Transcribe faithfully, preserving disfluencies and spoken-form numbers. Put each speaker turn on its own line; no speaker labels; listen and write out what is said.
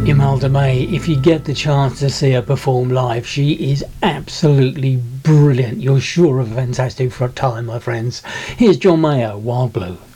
Imelda May, if you get the chance to see her perform live, she is absolutely brilliant. You're sure of a fantastic time, my friends. Here's John Mayer, Wild Blue.